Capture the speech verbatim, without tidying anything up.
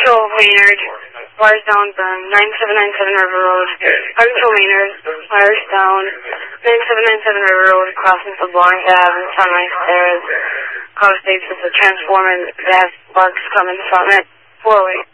twelve Maynard, Larsdown, Burn, nine seven nine seven River Road, Hartsville Maynard, Larsdown, nine seven nine seven River Road, crossing the Lawrence Ave and Sunrise Stairs. Call states as a transformer that has bugs coming from it. four oh eight.